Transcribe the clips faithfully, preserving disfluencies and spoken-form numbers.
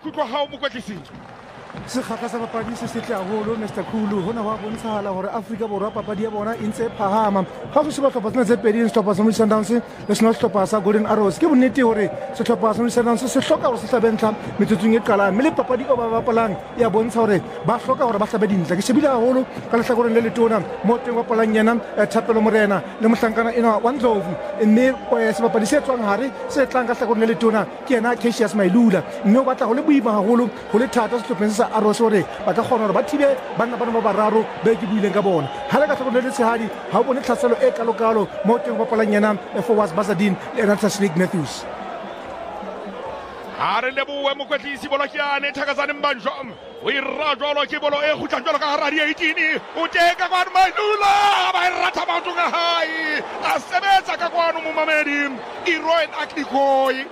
maikutlo hao mokwetlisi? Sekgahla sa papadi se setle haholo Mister Khulu hona wa bontshahala hore Afrika Borwa papadi ya bona e ntse phahama ha go sheba tlhopha tsena tse pedi setlhopha sa Sundowns le sona setlhopha sa Golden Arrows ke bonnete hore setlhopha sa Sundowns se hloka hore se hlabentlha metsotsong e qalang mme le papadi o ba bapalang ya bontsha hore ba hloka hore ba hlabe dintle ke shebile haholo ka lehlakoreng le letona mo teng wa palang yena Thapelo Morena le mohlankana ena wa Ndlovu mme sebapadi se tswang hare se tlang ka lehlakoreng le letona ke yena Cassius Mailula mme o batla go le boima haholo go le thata setlhopheng sa Arrows hore ba ka kgona hore ba thibe banna bana ba bararo ba ke buileng ka bona ha le ka tlhokomelo le tshehadi ha o bone tlhaselo e kalokalo mo teng go palang yena Forwards Basadin le Natasha Matthews ha re leboe mokwetlisi Bolokiane Thakazane Mbanjwa o ira jwalo ke bolo e khutlang jwalo ka hara di eighteen o teka kwa Mailula ba e rata batho ka hai a sebetsa ka kwano mo mamedi Iroen Aknikoi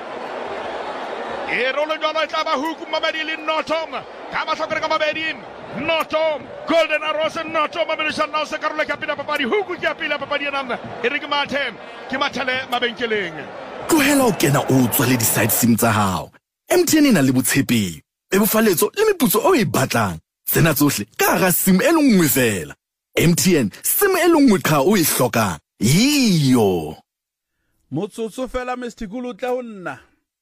e rolo jwalo e tla ba huku mamedi le Notom ka mahlokore ka mabedi Notom Golden Arrows Notom Mamelisa na se karolo ka pila papadi huku ke pila papadi yana e re ke mathe ke mathele mabenkeleng tlohela o kena o tswa le di-side sim tsa hao M T N e na le botshepehi bebofaletso le meputso o e batlang tsena tsohle ka gara sim e le nngwe fela M T N sim e le nngwe qha o e hlokang yiyo motsotso fela Mister Khulu tla ho nna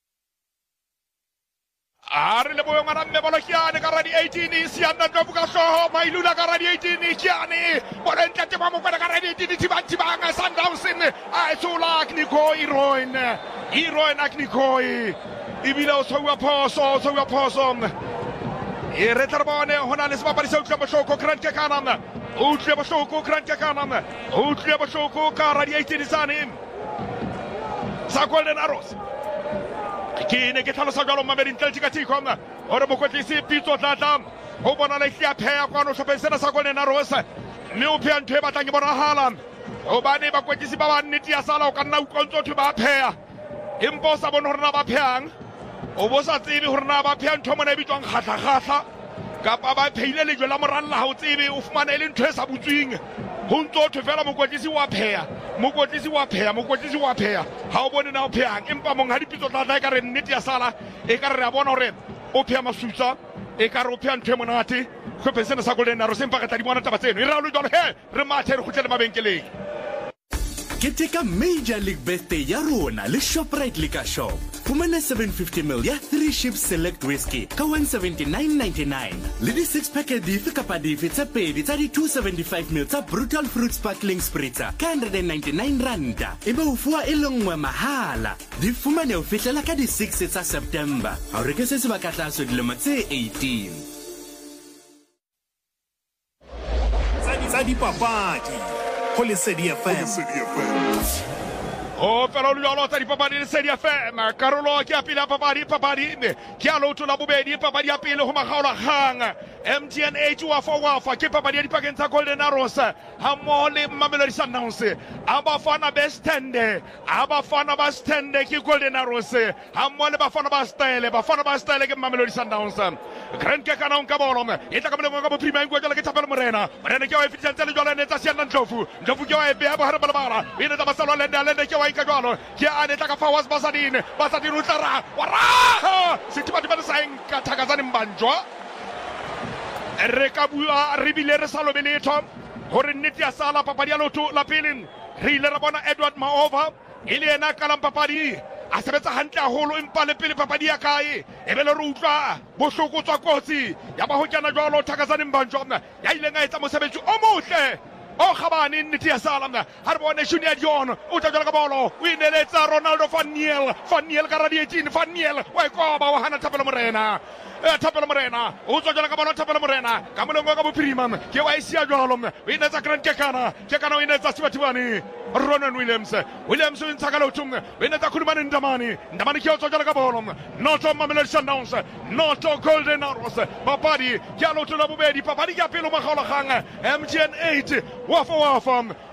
Are le boyo ngwana mme Bolokiane ka radi eighteen siana Ndlovu ka hloho Mailula ka radi eighteen Kiane bona ntate ba mo kwela ka radi eighteen tibanti banga Sundowns a tsula Aknikoi Iroen Iroen Aknikoi ibile o tswa phoso o tswa phoso e re tarbone hona le sebapadi se utlwa bohloko Grant Kekana o utlwa bohloko Grant Kekana o utlwa bohloko ka radi eighteen sane sa Golden Arrows ke ne ke tlhalosa jalo mamedi ntle ka tikoma hore mokwetlisi Pitso Tlatla ho bona le tla pheya kwano hlopheng sena sa Golden Arrows mme o pheya ntwe batlang ke bonahala o bane bakwetlisi ba ba nnete ya sala o ka nna utlwantso thwe ba pheya empa o sa bone hore na ba pheyang o bo sa tsebe hore na ba pheya ntho mona e bitswang kgatla kgatla kapa ba phehile lejwe la moralla ha o tsebe o fumana e le ntho e sa butswing ho ntso thwe fela mokwetlisi wa pheya mokwetlisi wa pheya mokwetlisi wa pheya ha o bone na o pheyang empa mong ha Pitso Tlatla e ka re nnete ya sala e ka re a bona hore o pheya masutsa e ka re o pheya ntho e monate hlopheng sena sa Golden Arrows empa ka tla di bona taba tseno e ra lo jalo he re mathe re khutlele mabenkeleng Keteka Major League Birthday ya rona le Shoprite Liquor Shop. Fumana seven fifty milliliters ya three Ships Select Whiskey ka one seventy-nine ninety-nine. Le di six packet dife kapa dife tsa pedi tsa di two seventy-five milliliters tsa Brutal Fruit Sparkling Spritzer ka one hundred ninety-nine randa. Ebe o fuwa e le nngwe mahala. Di fumane o fihlela ka di six tsa September. Ha re ke se se ba ka tlaso dilemo tse eighteen. Tsa di papadi Lesedi F M. o fela o jalo tsa dipapadi Lesedi F M karolo ke a pele ya papadi papadi ke a loto la bobedi papadi ya pele ho makgaola kgang M T N H wa fa wa fa ke papadi ya dipakeng tsa Golden Arrows ha mo le Mamelodi Sundowns a bafana ba stand a bafana ba stand ke Golden Arrows ha mo le bafana ba style bafana ba style ke Mamelodi Sundowns Grant Kekana on ka bolo e tla ka mo ka bophirima engwe jalo ke Thapelo Morena Morena ke wa e fitisa tse le jalo ne tsa siana Ndlovu Ndlovu ke wa e beha ba hare balabala e ne tsa basalo le le ke wa ika jalo ke a ne tla ka Forwards Basadin Basadin o tla ra wa ra sitibadi ba sa enka Thakazane Mbanjwa re ka bua re bile re salo beletho hore nnete ya sala papadi ya loto la pele re ile ra bona Edward Maova ile ena kalang papadi a sebetsa hantle haholo empa le pele papadi ya kae e be le re utlwa bohloko tswa kotsi ya ba ho kena jwalo Thakazane Mbanjwa ya ile nga etsa mosebetsi o motle o khabane nnete ya sala ha re bone Junior Dion o tla jwala ka bolo o ineletsa Ronaldo van Niel van Niel ka radi eighteen van Niel wa ikoba wa hana Thapelo Morena Thapelo Morena o tswa jwala ka bolo Thapelo Morena ka molongo ka bophirima ke wa isia jwalo o inetsa Grant Kekana Kekana o inetsa Sibathibane Ronan Williams Williams o ntsa ka lotum o inetsa Khulumane Ndamani Ndamani ke o tswa jwala ka bolo Noto Mamelodi Sundowns Noto Golden Arrows papadi ke a loto la bobedi papadi ke a pele mo kgaola kgang M T N eight wafa wafa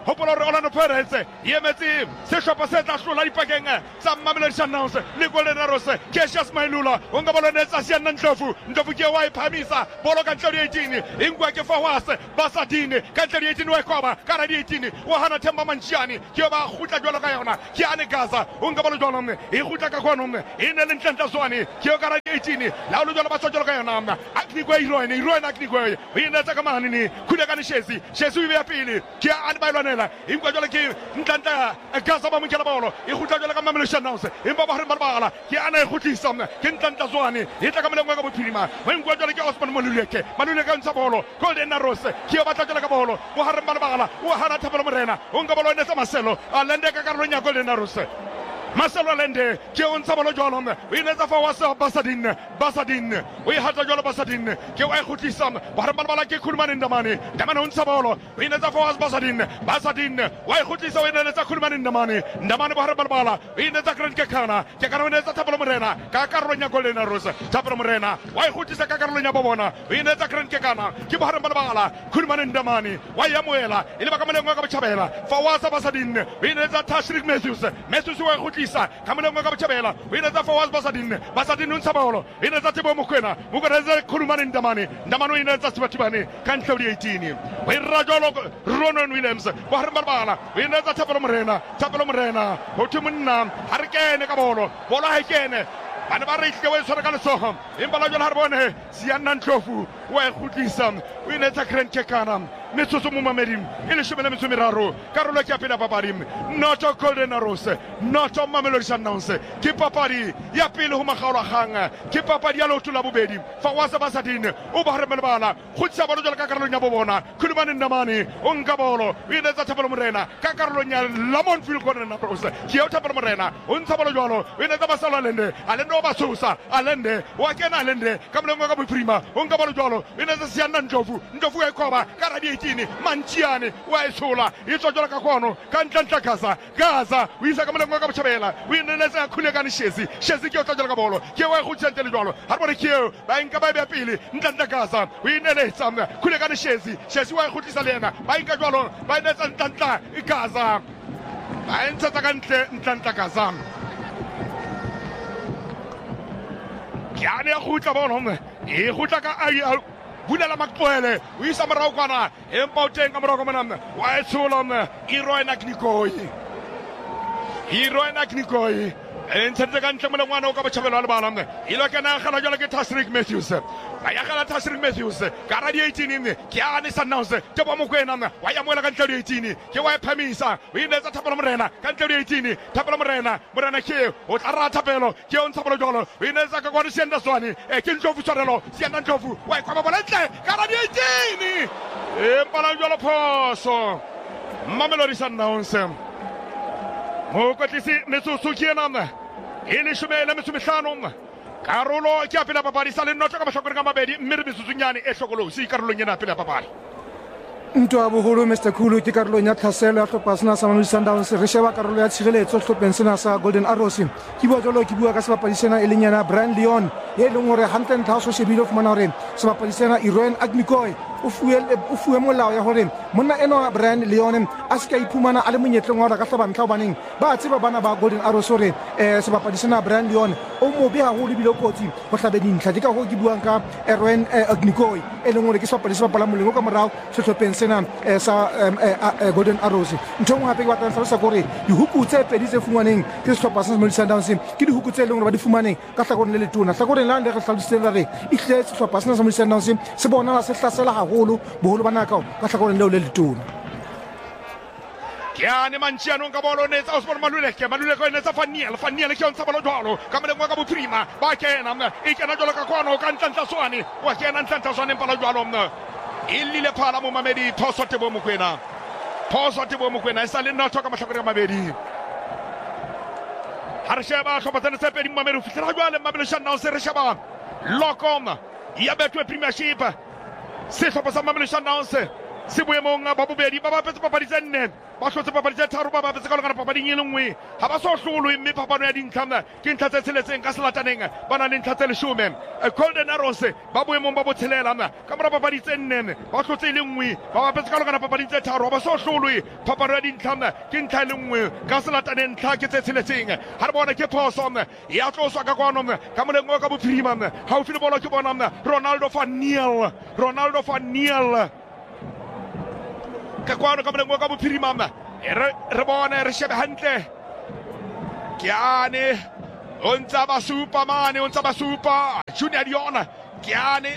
hopola hore Orlando Pirates e emetse sehlopha se tla hlola dipakeng tsa Mamelodi Sundowns le Golden Arrows. Cassius Mailula o nka bolo netsa Siana Ndlovu, Ndlovu ke wa iphamisa bolo ka ntlha ya eighteen ingwa ke Fawaz Basadine ka ntlha ya eighteen wa ekoba ka ra eighteen wa hana Themba Mantshiane ke ba khutla jwalo ka yona ke ane Gaza o nka bolo jwalo mme e khutla ka khona mme e ne le ntla Zwane ke ka ra eighteen la lo jwalo ba jwalo ka yona akni kwa Iroine Iroine akni kwa e ne tsa ka mane ni khule ka ni Shesi Shesi o ya pele ke ane ba ilwanela ingwa jwalo ke ntla Gaza ba mo ke la bolo e khutla jwalo ka Mamelodi Sundowns empa ba re balbala ke ane e khutlisa mme ke ntla Zwane e tla ka molengwa ka bophirima ba ingwa jwalo ke Osman Maluleke Maluleke ntsa bolo Golden Arrows ke ba tla jwalo ka bolo mo hareng balbala o hana Thapelo Morena o nka bolo ne tsa Marcelo a lende ka karolo nya Golden Arrows Marcelo Lende ke o ntsa bolo jwalo mme o inetsa Fawaz Basadine Basadine o e hata jwalo Basadine ke wa e khutlisa ba re balbala ke Khulumane Ndamane Ndamane o ntsa bolo o inetsa Fawaz Basadine Basadine wa e khutlisa o inetsa Khulumane Ndamane Ndamane ba re balbala o inetsa Grant Kekana ke kana o inetsa Thapelo Morena ka karolo nya Golden Arrows Thapelo Morena wa e khutlisa ka karolo nya Bobona o inetsa Grant Kekana ke ba re balbala Khulumane Ndamane wa ya moela ile ba ka molengwa ka botjhabela Fawaz Basadine o inetsa Tashrik Matthews Matthews wa e ka molengwa ka botjhabela o inetsa Fawaz Basadine Basadine o ntsa bolo o inetsa Tebo Mokoena Mokoena Khulumane Ndamane Ndamane o inetsa Sibatibane ka ntlha ya eighteen o ira jwalo Ronan Williams ba re balbala o inetsa Thapelo Morena Thapelo Morena ho thwe monna ha re kene ka bolo bolo ha e kene bana ba re ihle wa tshwara ka letsogo empa la jwalo ha re bone Siana Ndlovu wa e khutlisa o inetsa Grant Kekana metsotso mo mamedim e le shome le metso meraro karolo ke pele papadi not a Golden Arrows not a Mamelodi Sundowns ke papadi ya pele ho makgaola gang ke papadi ya lotho la bobedi Fawaz Basadine o ba re melebala go tsa bolo jwalo ka karolo nya Bobona Khulumane Ndamane o nka bolo o inetsa Thapelo Morena ka karolo nya Lamontville Golden Arrows ke o Thapelo Morena o ntsa bolo jwalo o inetsa Basalo Lende Alende o ba sosa Alende wa kena Alende ka molengwa ka boprima o nka bolo jwalo o inetsa Siana Ndlovu Ndlovu e khoba ka ra Mantshiane wa esola e tswa jwalo ka khono ka ntla Gaza Gaza o isa ka molengwa ka botjhabela o inetsa khule ka ni Shesi Shesi ke o tla jwalo ka bolo ke wa go tsentse le jwalo ha re bone ke ba nka ba be pele ntla Gaza o ineletsa khule ka ni Shesi Shesi wa go tlisa le yena ba nka jwalo ba inetsa ntla Gaza ba entsa ka ntle ntla Gaza ke ane ya go tla bolo e go tla ka ai Bulela Makpwele o isa morao kwana empa o teng ka morao ka mona wa etsola Iroine Aknikoi Iroine Aknikoi e ntshetse ka ntle molengwana o ka botjhabelo wa lebala ilo ke na gala jwalo ke Tashrik Matthews ba ya gala Tashrik Matthews ka ra eighteen ke ane Sundowns Tebo Mokoena wa ya moela ka ntle ya eighteen ke wa ephamisa o inetsa Thapelo Morena ka ntle ya eighteen Thapelo Morena Morena ke o tla ra Thapelo ke o ntsa bolo jwalo o inetsa ka kwa Siana Zwane e ke Ndlovu tshwarelo Siana Ndlovu wa e kwa bola ntle ka ra eighteen e mpala jwalo phoso Mamelodi Sundowns mo kotlisi metsotso ke ena e le shome le metso mehlano karolo ke a pele papadi sa le notlo ka mahlakore ka mabedi mme re metsotsonyane e hlokolosi karolong ena pele papadi ntwa boholo Mister Khulu ke karolong ya tlhaselo ya hlopha sena sa Mamelodi Sundowns re sheba karolo ya tshireletso hlopheng sena sa Golden Arrows ke bua jalo ke bua ka sebapadi sena e leng yana Brian Leon e leng hore hantle ntha o so shebile o fumana hore sebapadi sena Iroine Aknikoi o fuwe o fuwe molao ya hore monna eno Brian Leon a se ka iphumana a le monyetleng wa hore ka hlaba ntlha baneng ba tseba bana ba Golden Arrows hore eh sebapadi sena Brian Leon o mo be ha go le bile kotsi go hlabe dintlha ke ka go ke buang ka Iroine Aknikoi e leng hore ke sebapadi se bapala molengo ka morao hlopheng sena sa Golden Arrows ntho ngwe hape ke batla tlhalosa gore dihuku tse pedi tse fumaneng ke sehlopha sa Mamelodi Sundowns ke dihuku tse leng hore ba di fumaneng ka hlakoreng le letona hlakoreng la le re hlalositse re e hle sehlopha sa Mamelodi Sundowns se bona se hlasela haholo boholo bana ka ka hlakoreng leo le letona ke ane Mantshiane ka bolo ne tsa Osman Maluleke Maluleke ne tsa Faniel Faniel ke ontsa bolo jwalo ka molengwa ka boprima ba kena e kena jwalo ka khono ka ntla Zwane wa kena ntla Zwane mpala jwalo ilile phala mo mamedi phoso Tebo Mokoena phoso Tebo Mokoena isa le notho ka mahlakore ka mabedi ha re sheba hlopha tse pedi mamedi o fihlela jwale Mamelodi Sundowns re sheba Locom ya betwe Premiership sehlopha sa Mamelodi Sundowns se boemong ba bobedi ba bapetse papadi tse nne ba hlotse papadi tse tharo ba bapetse ka lekana papading e le nngwe ha ba so hlolwe mme phapano ya dintlha ke ntlha tse tsheletseng ka selataneng ba na le ntlha tse leshome Golden Arrows ba boemong ba botshelela ka mora papadi tse nne ba hlotse e le nngwe ba bapetse ka lekana papading tse tharo ba so hlolwe phapano ya dintlha ke ntlha e le nngwe ka selataneng ntlha ke tse tsheletseng ha re bona ke phoso ya tloswa ka kwano ka moleng wa ka bophirima haufi le bolo ke bona Ronaldo van Niel Ronaldo van Niel ka kwano ka moleng wa ka bophirima re bona re shebe hantle ke ane o ntsa ba super mane o ntsa ba super Junior Dion ke ane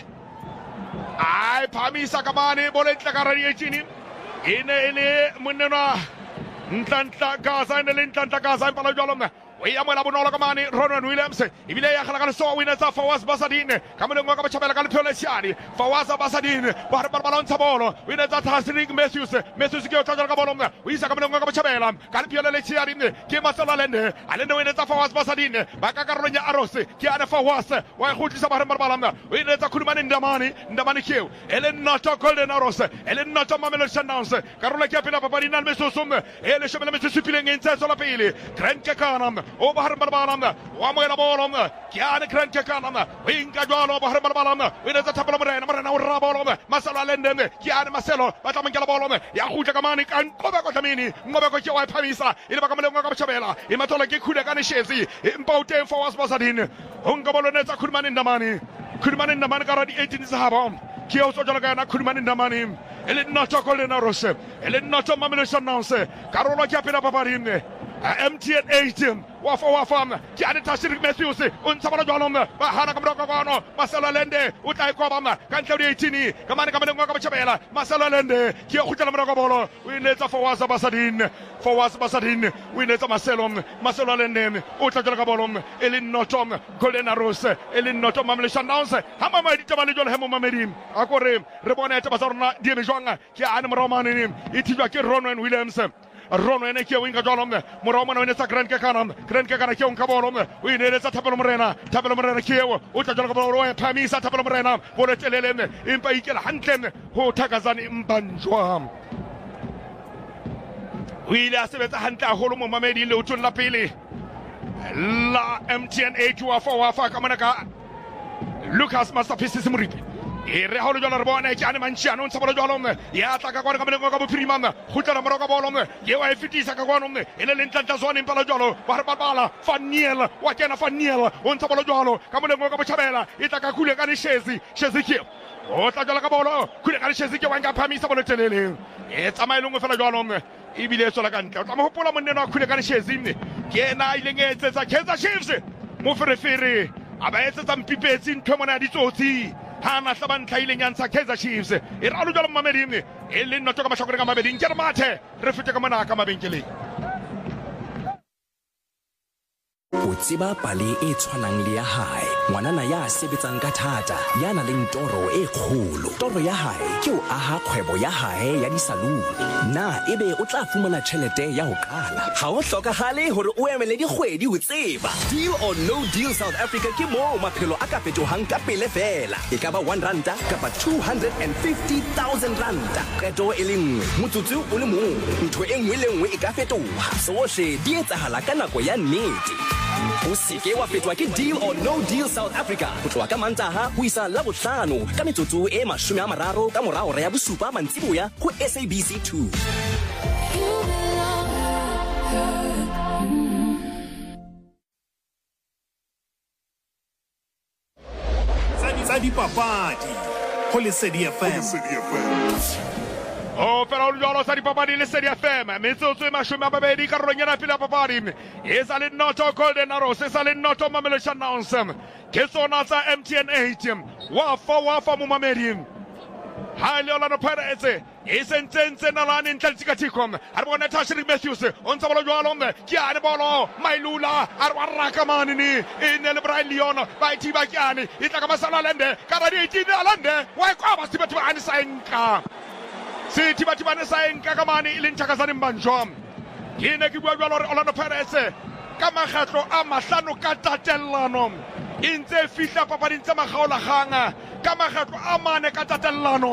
ai phamisa ka mane bolentle ka radi etjini ene ene monenwa ntantla Gaza ene le ntantla Gaza impala jalo o ya mola bonolo ka mane Ronwen Williams ibile ya khala ka so wina tsa Fawaz Basadine ka moleng wa ka bachabela ka lephelo lesiani Fawaz Basadine ba re barbala ntsa bolo wina tsa Tasrik Matthews Matthews ke o tla ka bolo o isa ka moleng wa ka bachabela ka lephelo lesiani ke Masela Lende alende wina tsa Fawaz Basadine ba ka karolo nya Arose ke ana Fawaz wa khutlisa ba re barbala wina tsa Khulumane Ndamani Ndamani keu ele nota Golden Arrows ele nota Mamelodi Sundowns karolo ke pela papadi na mesosum ele shebela mesosupile ngentse sola pele Grand Kakana o bahar barbalam wa moela bolom kiane Grand Kakana winga jalo bahar barbalam wina za tabla mrena mrena ura bolom Masela Lende kiane Marcelo batamangela bolom ya khuja kamani kan koba ko tamini ngoba ko tjewa phamisa ile ba kamele ngoba bachabela imatola ke khuda kana shezi impautem Fawaz Basadine unga bolone tsa Khulumane Ndamani Khulumane Ndamani ka radi eighteen sahaba ki o tsojala kana Khulumane Ndamani ele notho Golden Arrows ele notho Mamelodi Sundowns karolo ke pela papadine M T N eight wafa wafa ke ane Tasrik Matthews o ntsa bala jwalo ba hana ka mroka kwano Masela Lende o tla ikoba ka ntlha di eighteen ka mane ka mane ngwa ka bachabela Masela Lende ke o khutla mroka bolo o inetsa Fawaz Basadine Fawaz Basadine o inetsa Marcelo Masela Lende o tla jwala ka bolo ele notom Golden Arrows ele notom Mamelodi Sundowns ha mama di tabale jwalo hemo mamedi akore re bona etsa basarona di eme jwanga ke ane moromane e thijwa ke Ronwen Williams Rono ene ke winga jolom moroma no ene sa Grand Kakana Grand Kakana ke un kabolom o ene sa Thapelo Morena Thapelo Morena ke o tla jolo ka bolo e phamisa Thapelo Morena bo le teleleme impa ikela hantle ho Thakazani Mbanjwa o ile a sebetsa hantle haholo mo mamedi le o tsolla pele la M T N eight wa four wa fa ka mona ka Lucas Masterpiece Muripi e re holo jolo re bona ke ane manchiano ntsa bolo jolo ya tla ka kwano ka moleng ka bophirima khutla moro ka bolo ye wa e fitisa ka kwano ene le ntla zone impala jolo ba re babala Van Niel wa kena Van Niel o ntsa bolo jolo ka moleng ka bochabela e tla ka khule ka le shezi shezi ke o tla jolo ka bolo khule ka le shezi ke wa nga phamisa bolo telele e tsamaelong fela jolo e bile tsola ka ntle o tla mo hopola moneno a khule ka le shezi ne ke na ile ngetse tsa Kaizer Chiefs mo ferefere aba etsa tsa mpipetsi ntho mona di tsotsi hana hlaban tlaileng ya ntsha Kaizer Chiefs e ra lo jalo mameding e le nno ka mashakore ka mabeding ke re mathe re fete ka mona ka mabenkeleng o tseba pale e tshwanang le ya hae ngwanana ya sebetsang ka thata ya na le toro e kgolo toro ya hae ke o aha kgwebo ya hae ya disaluni na ebe o tla fumana tšhelete ya ho qala ha o hlokahale hore o emele dikgwedi ho tseba Deal or No Deal South Africa ke mo maphelo a ka fetohang ka pele fela e ka ba one ranta kapa two hundred fifty thousand ranta qeto e le nngwe motsotso o le mong ntho e nngwe le nngwe e ka fetoha sohle di etsahala ka nako ya nnete o seke wa fetwa ke Deal or No Deal South Africa ho tloha ka Mantaha ho isa la bohlano ka metsotso e mashome a mararo ka morao re ya bosupa mantsiboya ho S A B C two tsa dipapadi ho Lesedi F M o fela o jolo sa dipapadi Lesedi F M metsotso e mashome a mabedi karolong ya pele ya papadi e sa le noto Golden Arrows e sa le noto Mamelodi Sundowns ke tsona tsa M T N eight wa fa wa fa mo mamedi ha le Orlando Pirates e sentse na lani ntlatsikathiko a re bona Tasrik Matthews o ntsa bolo jwalo ke ane bolo Mailula a re wa raka manini e ne le Brian Leon ba ithiba ke ane e tla ka Masela Lende ka ba di eighteen Lende wa kwa ba sibethu ane saenka se thiba thiba ne saenka ka mane ile Thakazani Mbanjwa ke ne ke bua jwalo re Orlando Pirates ka makgatlo a mahlano ka tatellano intse fihla papading tsa magaola ganga ka makgatlo a mane ka tatellano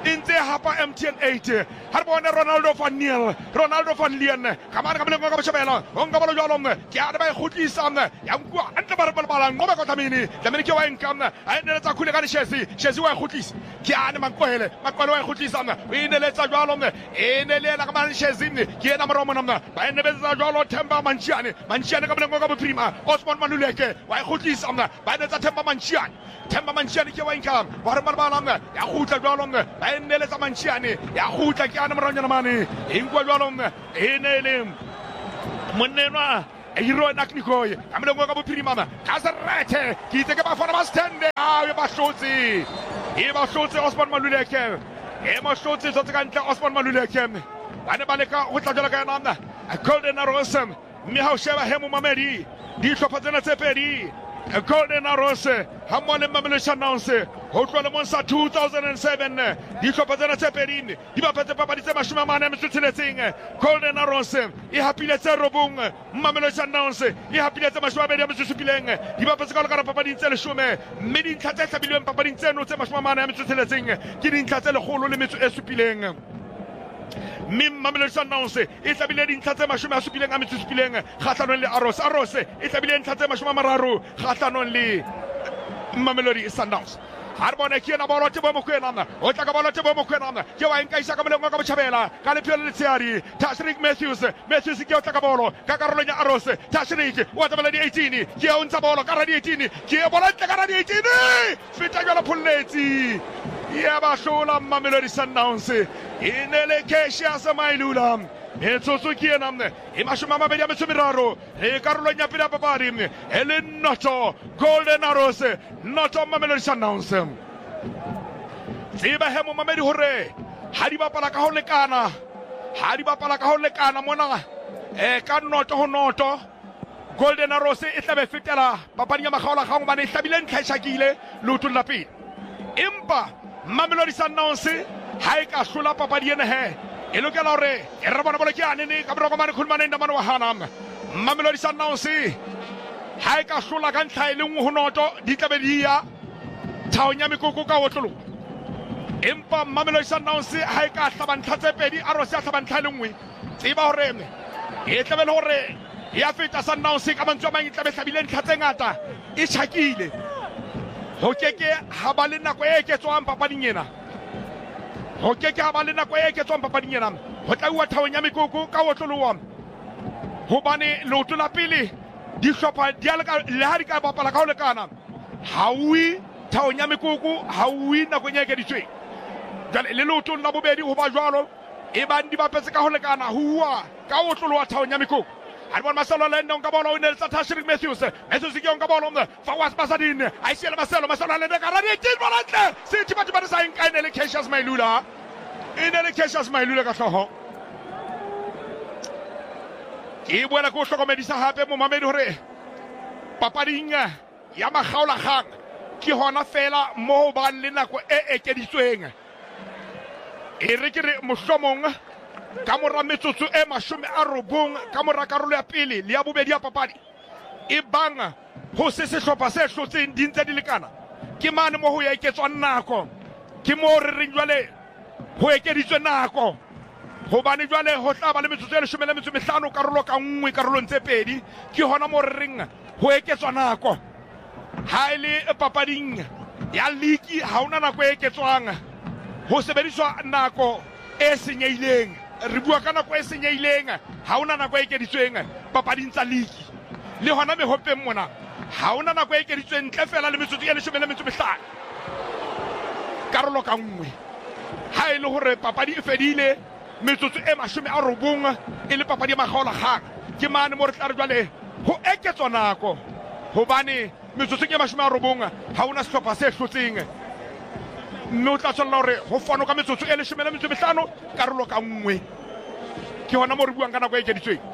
intse hapa M T N eight ha re bone Ronaldo van Niel Ronaldo van Lien ka mane ka boleng ka botjhabela o nka bolo jalo mme ke a ba e khutlisa ya nkwa antle ba re bala ngoba ka tamini tamini ke wa nkam a ene tsa khule ka le Chelsea Chelsea wa e khutlisa ke a ne mankwele makwele wa e khutlisa mme o ene le tsa jalo mme ene le la ka mane Chelsea ke ena moromo nna ba ene be tsa jalo Themba Manchiane Manchiane ka boleng ka boprima Osman Maluleke wa e khutlisa mme ba ene tsa Themba Manchiane Themba Manchiane ke wa nkam wa re bala mme ya khutla jalo mme ba ene le tsa Manchiane ya khutla ke ana moranyana mane ingwa jalo mme ene le monenwa Hero Naknikoy amele ngoka bophirima ka serete ke itse ke ba fona ba stand a ba hlotse e ba hlotse Osman Maluleke e mo hlotse tsotse ka ntle Osman Maluleke ba ne ba leka ho tla jela ka yena a Golden Arrows mme ha o sheba hemo mamedi di hlopha tsena tse pedi a Golden Arrows ha mo le Mamelodi Sundowns ho tlola mo sa two thousand seven di hlopha tsena tse pedi di ba petse papadi tse mashome a mane a metso e tsheletseng Golden Arrows e hapile tse robong Mamelodi Sundowns e hapile tse mashome a mabedi a metso e supileng di ba petse ka lekana papading tse leshome mme dintlha tse hlabilweng papading tseno tse mashome a mane a metso e tsheletseng ke dintlha tse lekgolo le metso e supileng mme Mamelodi Sundowns e tlabile dintlha tse mashome a supileng a metso e supileng kgahlanong le Arrows Arrows e tlabile dintlha tse mashome a mararo kgahlanong le Mamelodi Sundowns ha re bone ke ena bolo tebo mokwena o tla ka bolo tebo mokwena ke wa nka isa ka molengo ka botjhabela ka le phelo le tseari Tashrik Matthews Matthews ke o tla ka bolo ka karolo ya Arrows Tashrik o tla di eighteen ke o ntsa bolo ka di eighteen ke e bola tla ka di eighteen feta jalo pholletsi ya ba hlola Mamelodi Sundowns inele Cassius Mailula metsotso ke ena e mashome a mabedi a metso e meraro e karolong ya pele ya papadi e le Noto Golden Arrows Noto Mamelodi Sundowns tseba he mo mamedi hore ha di bapala ka ho lekana ha di bapala ka ho lekana mona e ka Noto ho Noto Golden Arrows e tlabe fetela papadi ya makgaola ga ngwana e hlabile ntlha e shakile lotong la pele empa Mamelodi Sundowns ha e ka hlola papadi ena he e lokela hore e re bona bolo ke ane ne ka boroko mane khulmane nda mane wa hana Mamelodi Sundowns ha e ka hlola ka ntlha e le nngwe ho Noto di tlabe di ya thaong ya mekoko ka otlolo empa Mamelodi Sundowns ha e ka hlaba ntlha tse pedi Arrows ya hlaba ntlha e le nngwe tseba hore e tlabe le hore ya feta Sundowns ka mantswe a mang e tlabe hlabile ntlha tse ngata e tjhakile ho keke ha ba le nako e eketswang papading ena ho keke ha ba le nako e eketswang papading ena ho tla uwa thaong ya mekoko ka otloloa hobane leoto la pele di hlopha di le ha di ka bapala ka ho lekana haui thaong ya mekoko haui nakong e ekeditsweng jwale le leoto la bobedi ho ba jwalo e bang di bapetse ka ho lekana huwa ka otloloa thaong ya mekoko Arbon Marcelo Lendo ka bola o ne tsa Tashrik Matthews Matthews ke ka bola mo Fawaz Basadin a isiela Marcelo Marcelo Lendo ka radi tin bolantle se tipa tipa sa inka ene le Cassius Mailula ene le Cassius Mailula ka hloho ke buela go hlokomedisa hape mo mamedi hore papading ya makgaola kgang ke hona fela mo ba le nako e ekeditsweng e re ke re mohlomong ka mora metsotso e mashome a robong ka mora karolo ya pele le ya bobedi ya papadi e bang ho se sehlopha se hlotseng di ntse di lekana ke mane mo ho ya eketswa nako ke mo re reng jwale ho ekeditswe nako hobane jwale ho tla ba le metsotso e leshome le metso e mehlano karolo ka nngwe karolong tse pedi ke hona mo re reng ho eketswa nako ha ile papading ya league ha ona nako e eketswang ho sebediswa nako e senyehileng re bua ka nako e senyehileng ha ona nako e ekeditsweng papading tsa league le hona mehopeng mona ha ona nako e ekeditsweng ntle fela le metsotso e leshome le metso e mehlano karolo ka nngwe ha ile hore papadi e fedile metsotso e mashome a robong e le papadi ya makgaola kgang ke mane mo re tla re jwale ho eketswa nako hobane metsotso ke mashome a robong ha ona sehlopha se hlotseng mme o tla tswalla hore ho fano ka metsotso e leshome le metso e mehlano karolo ka nngwe ke hona mo re buang ka nako e ekeditsweng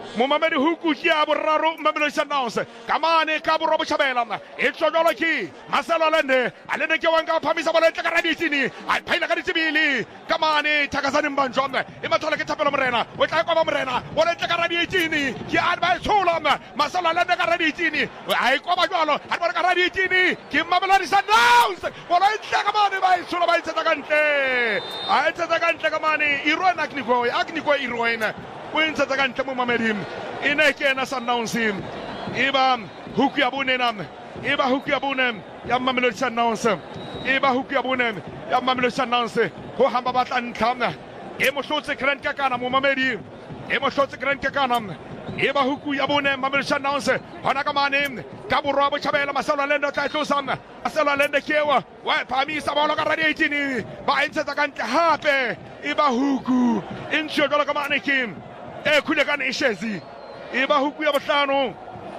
Momamedi huku ya boraro Mamelodi Sundowns kamane ka borobo Chabela e tshojolo ke Marcelo Lende alende ke wanga phamisa bola tla ka raditini a phaila ka ditsibili kamane Thakazani Mbanjwa e mathola ke Thapelo Morena o tla kwa ba Morena o le tla ka raditini ke a ba tshola Marcelo Lende ka raditini a kwa ba jwalo a ba ka raditini ke Mamelodi Sundowns bola tla kamane ba tshola ba itsa ka ntle a itsa ka ntle kamane irona kniko akniko irona Winter the Ganta Mumamedim, Inekena Sundowns, Iba Hukiabunem, Iba Hukiabunem, Yamamelodi Sundowns, Iba Hukiabunem, Yamamelodi Sundowns, Hohambabat and Kamna, Emoshotse Krenkakana Mumamedi, Emoshotse Krenkakanam, Iba Hukiabunem, Mamelodi Sundowns, Hanakamanim, Kaburabo Chabela, Masala Lenda Taitosam, Masala Lenda Kewa, Why Pami Saboloka Radiatini, Bainza the Ganta Hape, Iba Huku, Inchodolakamanikim. E kulekan ishezi iba huku ya batlano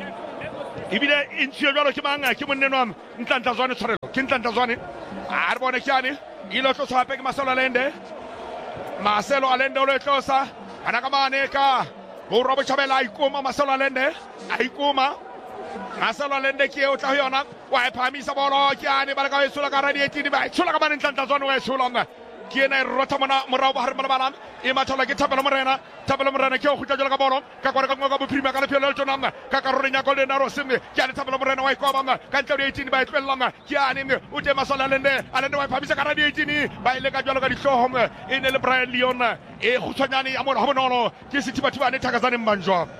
ibile intshio jalo ke manga ke monnenwam ntlantla zwane tshwarelo ke ntlantla zwane a re bone kyane ile tlo tshape ke Marcelo Lende Marcelo Lende o le tlosa ana ka mane ka bo robo Chabela ikoma Marcelo Lende a ikoma Marcelo Lende ke o tla yona wa e phamisa bolo kyane ba le ka e sula ka radiatini ba tshola ka mane ntlantla zwane wa e sula Kiena Rotamana Morava Harmanan, Imatala Tapala Morena, Tapala Morena, Kyoka Bolo, Kakaka Prima Calapionam, Kakarina Golden Rosim, Kiana Tapala Morena, Waikobama, Cantor eighteen by Twelama, Kianim, Utema Salalende, and then Pamisa Caraditini, by Lega Shohom, in El Brian Leona, E Husanani, Amon Homono, Kisitipatuan, Takazan Banjo.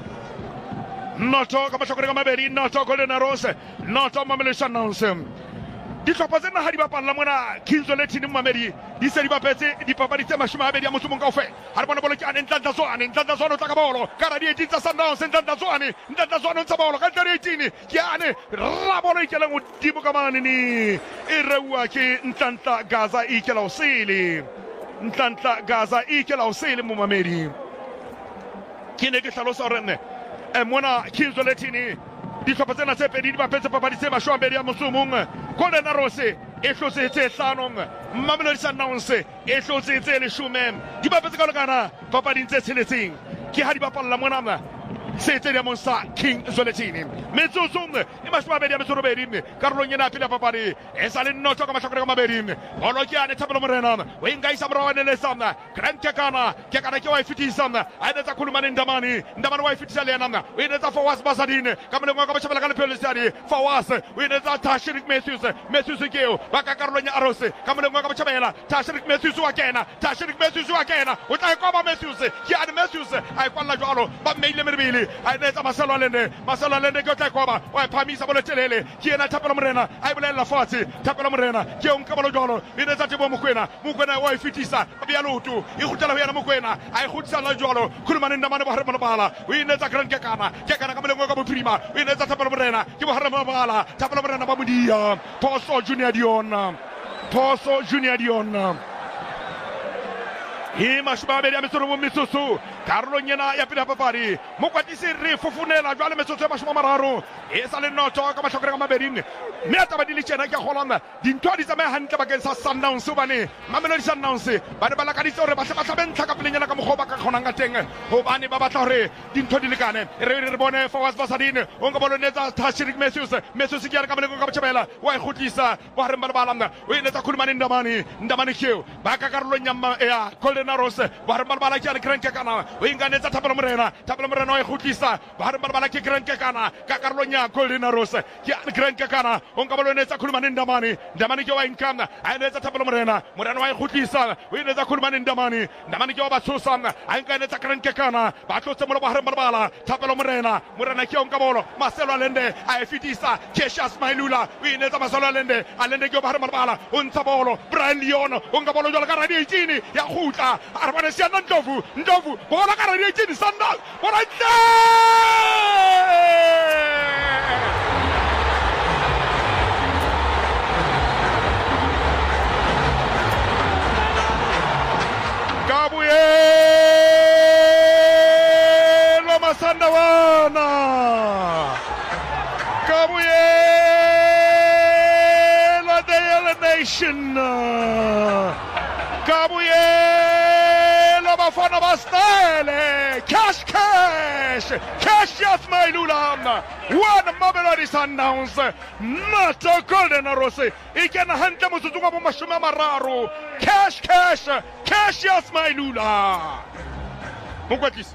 Not talk about Chokamaberi, not talk Golden Rose, not on Mamelodi Sundowns. Di topazena hadiba parlamona kinzo leti ni Mamedi di seriba pete di papadi tema shuma abedi amusumu ngaufe haribona bolo kyane ntanda zoani ntanda zoano takabolo karadi etitsa Sundowns ntanda zoani ntanda zoano ntsabolo kantari etini kyane rabolo ikela ngudimo kamani ni irewa ki ntanta Gaza ikela usili ntanta Gaza ikela usili mu Mamedi kine ke hlalosa rene e mona kinzo leti ni di topazena sepe di papete papadi tema shuma abedi amusumu Golden Rose, et chose était Sanon, Mamelodi Sundowns, et chose était le chou même. Dis pas parce que le Ghana, papa d'inter c'est le signe. Qui a dit pas la monama. C'était le monstre King Zoletini. Mais tout zoom, il m'a pas bien sur le bérim, Carlo Niana Pila Papari, et ça n'est pas comme à chaque fois bérim. On a gagné Tablo Morenam, Wingai Samro and Lesana, Grand Kakana, Kakanaki Fitisana, I had a Kuluman in Damani, Daman Fitaliana, we had a Fawas Basadine, coming over Chabala Pelisari, Fawas, we had a Tashirik Messus, Messus Geo, Bakacarona Arose, coming over Chabela, Tashirik Messus Wakena, Tashirik Messus Wakena, with I come Messus, he had Messus, I call Lajaro, but made them really. I let Marcelo Lende, Marcelo Lende go take over, why Pamisa Boletelele, Kiana Tapala Morena, I will La Forti, Tapala Morena, Kion Cabalodolo, in the Tatibo Mukwena, Mukwena, why Fitisa, Bialutu, Ihutala Mukwena, I Hutsala Jolo, Kulman in the Manabaramabala, we net a Grand Kakana, Kakana Kamako Prima, we net a Tapala Morena, Kibaramabala, Tapala Morena Babudia, Poso Junior Dion, Poso Junior Dion. He must be a Mister Misusu, Carlo Niana Yapina Papari, Mokatisi, Fufunela, Jalameso Mashmamaro, Esalin not talk about Shokamaberin, Metabadilicana Holland, Dintoris a man against us Sundowns Subani, Mamelodi Sundowns, but the Balakadiso, Basaben, Takapina Hoba Honangateng, Hobani Babatore, Dintodilicane, Rebone, Fawas Basadine, Ungaboloneta, Tashirik Messus, Messus Kamela, why Hutisa, Warren Barbalanda, we let a Kulman in the money, the money queue, Baka Carolina, Golden Rose, Barbala Krankakana, Winganeta Tapalomrena, Tapalomreno Hutisa, Barbala Krankakana, Kakarlonia, Golden Rose, Krankakana, Ungaboloneta Kulman in the money, the money go in Kana, and it's a Tapalomrena, Morano Hutisa, we let a Kulman in the money, the money go Susan, and Ganeta Krankakana, Bakosamo Barbala, Tapalomrena, Morana Kion Marcelo Lende, I Fitisa, Kesha Smailula, we let a Marcelo Lende, Alende go Barbala, Untabolo, Brian Leon, Ungabolo Garadini, Yahuta. Arvanesia Ndovu, Ndovu, Bola Caradian Sandal, what I say! Gabriel Masandawana, Gabriel the Nation, Gabriel. Bafana Bastele, Cash Cash, Cassius Mailula, one Mamelodi Sundowns, not a Golden Arrows, he can hand them to Mashuma Mararu, Cash Cash, Cassius Mailula. Mukwatis.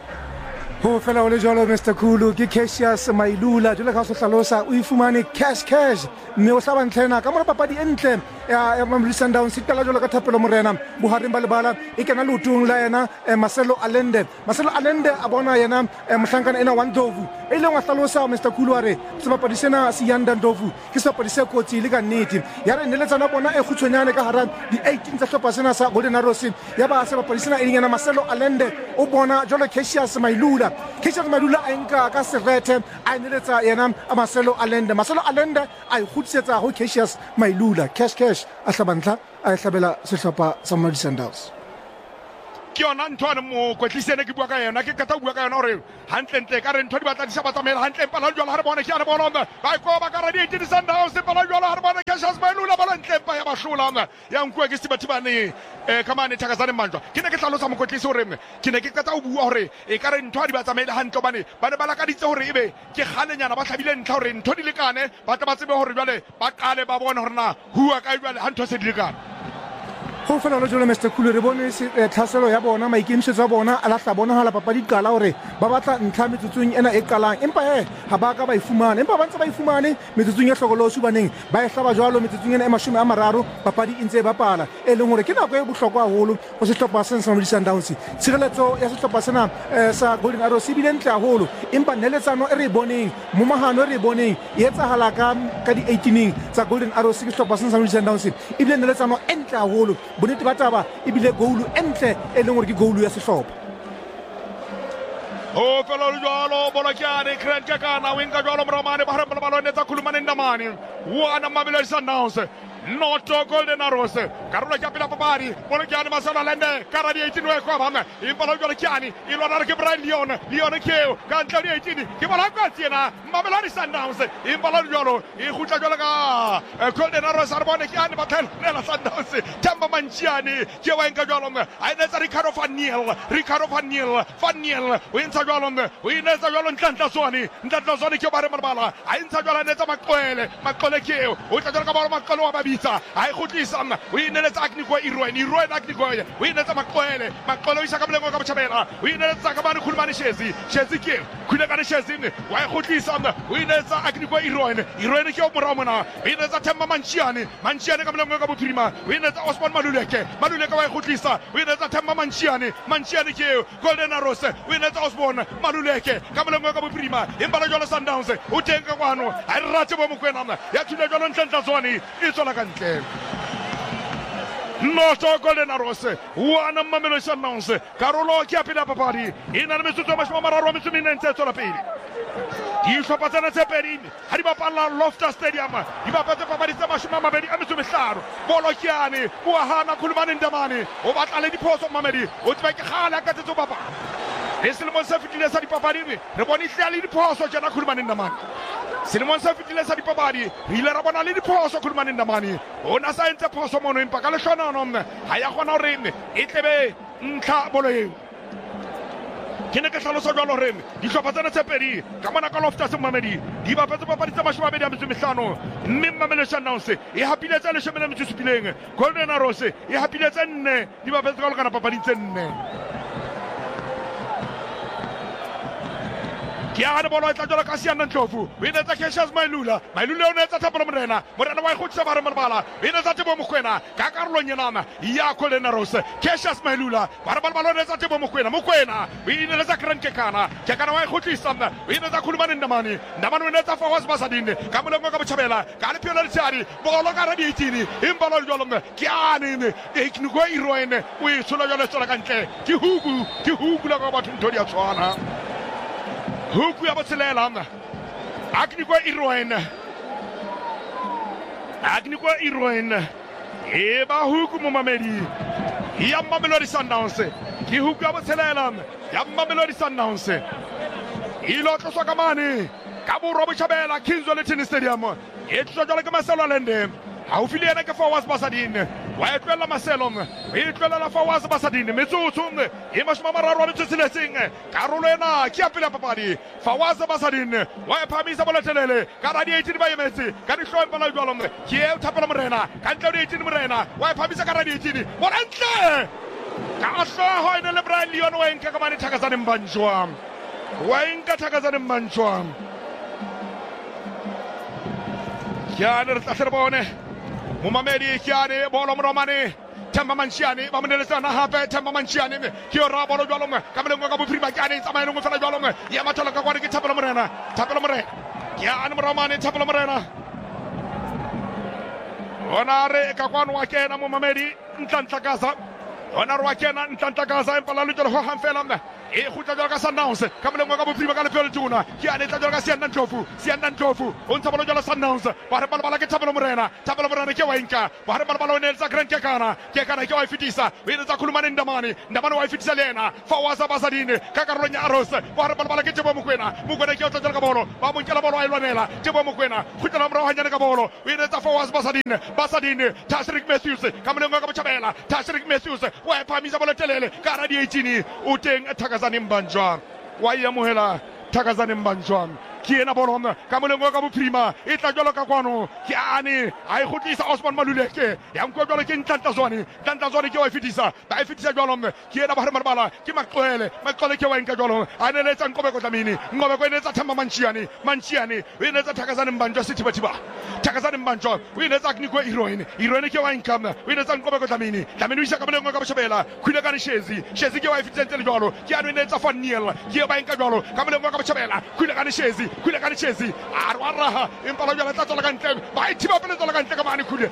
Ho fela ole jalo Mister Khulu ke Cassius Mailula jole ka so hlalosa o ifumane cash cash mme o hlaba ntlhena ka mora papadi entle ya Mamelodi Sundowns itala jole ka thapelo morena bohareng ba lebala e kena lotong la yena Marcelo Allende Marcelo Allende a bona yena mohlankana ena wa Ndlovu e leng wa hlalosa Mister Khulu are se papadi sena se yanda Ndlovu ke se papadi se kotsi le ka nnete ya re neletsana bona e khutshonyane ka hara di eighteen tsa hlopa sena sa Golden Arrows ya ba se papadi sena e leng yena Marcelo Allende o bona jole Cassius Mailula Cassius Mailula a nka ka serete a neletsa yena Marcelo Allende Marcelo Allende a ikgutsetsa ho Cassius Mailula cash cash a hlabantla a hlabela sehlopha sa Mamelodi Sundowns ke yona ntho a mo kwetlisene ke bua ka yona ke kata bua ka yona hore hantlentle ka re ntho di batla di sa batsamela hantle pala jwala ha re bona ke a re bona ba ko ba ka ra di eighteen Sundowns pala jwala ha re bona Cassius Mailula ba lantle pa ya bashula ya nkwe ke sibathibane eh kamane thakazane manjwa ke ne ke hlalosa mo kwetlisi hore ke ne ke kata o bua hore e ka re ntho a di batsamela hantle bane ba ne ba la ka ditse hore ebe ke kgalenyana ba hlabile ntla hore ntho di lekane ba tla ba tsebe hore jwale ba qale ba bona hore na hua ka jwale ha ntho se di lekane ho fela lo jole Mister Khulu re bone se thaselo ya bona maikemisetso a bona a la hla bona hala papadi qala hore ba batla ntlha metsotsong ena e qalang empa he ha ba ka ba ifumana empa ba ntse ba ifumane metsotsong ya hlokolosi baneng ba e hlaba jwalo metsotsong ena e mashome a mararo papadi intse ba pala e leng hore ke nako e bohlokwa haholo ho sehlopha se sa Mamelodi Sundowns tshireletso ya sehlopha sena sa Golden Arrows e bile ntle haholo empa neletsano e re boneng mo mahano e re boneng e etsahala ka ka di eighteen tsa Golden Arrows ke sehlopha se sa Mamelodi Sundowns e bile neletsano e ntle haholo bonete ba taba e bile goulu entle e leng hore ke goulu ya sehlopha o fela jwalo bolokyane Grant Kakana winga jwalo mramane ba haramba balone tsa khulumane ndamane wana Mamelodi Sundowns not Golden Arrows karolo ya pela papadi bolokyane Marcelo Allende karadi eighteen we kwa bama impalo jwalo kyani ilwana ke Brian Leon Leon keo ka ntla di eighteen ke bola ka tsena Mamelodi Sundowns impalo jwalo e khutla jwalo ka Golden Arrows arbone kyani batel lela Sundowns Themba Manchiane ke wa enka jwalo a ina tsa Ricardo van Niel Ricardo van Niel van Niel o intsa jwalo o ina tsa jwalo ntla tsone ntla tsone ke bare marbala a intsa jwalo netsa Maqwele Maqwele keo o tla jwalo ka ba Maqwele wa babitsa a ikhutlisa o ineletsa Aknikwa Irwin Irwin Aknikwa o inetsa Maqwele Maqwele o isa ka mlengo ka botjhabela o ineletsa ka bana khulumane Shezi Shezi ke khule ka Shezi wa ikhutlisa o inetsa Aknikwa Irwin Irwin ke o morao mona o inetsa Themba Manchiane Manchiane ka mlengo ka bophirima o inetsa Osman Maluleke Maluleke wa ikhutlisa o inetsa Themba Manchiane Manchiane ke Golden Arrows o inetsa Osman Maluleke ka mlengo ka bophirima imbala jwalo Sundowns o tenka kwano a rate bo mokwena ya thula jwalo ntla tsone e tsona ka ntle Noto Golden Arrows wana Mamelodi Sundowns karolo ke apela papadi ina le metsotso mashoma mararo a metso mene ntse tsola pele di hlopa tsena tse pedi ha di bapala Loftus Stadium di bapatsa papadi tsa mashoma mabedi a metso mehlano bolokyane o hana khulumane ndamane o batla le diphoso Mamelodi o tsba ke khala ka tsetso papa e selemo se fitile sa dipapadi re bone hla le diphoso jana khulumane ndamane selemo se fitile sa dipapadi re ile ra bona le diphoso khulumane ndamane ona sa entse phoso mono empa ka le shona no ha ya gona hore e tlebe ntlha bolo eo ke ne ke hlalosa jwalo hore di hlopa tsena tse pedi ka mona ka Loftus Mamelodi di bapetse papadi tsa mashome a mabedi a metso mehlano mme Mamelodi Sundowns e hapile tsa leshome le metso supileng Golden Arrows e hapile tse nne di bapetse ka lekana papadi tse nne ke a re bolo e tla jwalo ka Siana Ndlovu o inetsa Cassius Mailula Mailula o netsa Thapelo Morena Morena wa ikhutlisa bare marbala o inetsa Tebo Mokwena ka karolong enana ya Golden Arrows Cassius Mailula bare marbala o netsa Tebo Mokwena Mokwena o inetsa Grant Kakana Kakana wa ikhutlisa o inetsa Khulumane Ndamane Ndamane o inetsa Fawaz Basadine ka molengo ka botjhabela ka le Piolo Letsari bolo ka ra di eighteen imbalo jwalo ke ane e Aknikwa Irwin o e tshola jwalo tsona ka ntle ke huku ke huku la ka batho ntho di a tshwana huku ya botshelela Aknikwa Irwin Aknikwa Irwin e ba huku mo Mamelodi ya Mamelodi Sundowns ke huku ya botshelela ya Mamelodi Sundowns ilo tloswa ka mane ka borwa botjhabela King's Wellington Stadium e tloswa jwalo ke Marcelo Allende haufi le ena ke Fawaz Basadine wa e tloela Maselong e tloela Fawaz Basadine metsotso e mashome a mararo a metso e tsheletseng karolo ena ke ya pele ya papadi Fawaz Basadine wa e phamisa boletelele ka ra di eighteen ba emetse ka dihloho empa la jwalo ke e Thapelo Morena ka ntle di eighteen Morena wa e phamisa ka ra di eighteen bona ntle ka hloho ene le Brian Leon wa enka ka mane Thakazane Mbanjwa wa enka Thakazane Mbanjwa Kiane re tla bone momamedi Kiane bolo moromane Themba Mantshiane ba moneletsana hape Themba Mantshiane ke yo ra bolo jwalo ka molengwe ka bophirima Kiane tsamaye lengwe fela jwalo ya mathola ka kware ke Thapelo Morena Thapelo Morena Kiane moromane Thapelo Morena ona re ka kwano wa kena momamedi Ntlantlakaza ona re wa kena Ntlantlakaza empa la lutelo ho hamfela e khutla jwalo ka Sundowns ka molengwe ka bophirima ka lepelo tuna Kiane tla jwalo ka Sianda Ndlovu Sianda Ndlovu o ntsa bolo jwalo Sundowns ba re bala ke Thapelo Morena Thapelo Morena ke wa inka ba re bala o ne tsa Grand Kekana Kekana ke wa fitisa o ne tsa khulumane Ndamane Ndamane wa fitisa lena Fawaz Basadine ka karolo nya Aros ba re bala ke Tebo Mokwena Mokwena ke o tla jwalo ka bolo ba mo nkela bolo a ilwanela Tebo Mokwena khutla mra hanyane ka bolo o ne tsa Fawaz Basadine Basadine Tashrik Matthews ka molengwe ka Bochabela Tashrik Matthews wa e phamisa bolo telele ka ra di eighteen o teng Thakazane Mbanjwa wa ya mohela Thakazane Mbanjwa ke ena bolong ka molengwe ka bophirima e tla jwalo ka kwano ke ane a e khutlisa Osman Maluleke ya nko jwalo ke Ntlantazwane Ntlantazwane ke wa fitisa ba e fitisa jwalo ke ena ba re marbala ke Maqwele Maqwele ke wa nka jwalo a ne letsa Nkobeko Dlamini Nkobeko ene tsa Themba Mantshiane Mantshiane o ene tsa Thakazane Mbanjwa sithibatiba Thakazane Mbanjwa o ene tsa Knikwe Heroine Heroine ke wa nka o ene tsa Nkobeko Dlamini Dlamini o isa ka molengwe ka Bochabela khwile ka Shezi Shezi ke wa e fitisa ntle jwalo ke ane ene tsa Faniel ke ba nka jwalo ka molengwe ka Bochabela khwile ka Shezi khwile ka Chelsea a rwaraha empa la jwala tla tswela ka ntle ba e thiba pele tswela ka ntle ka mane khule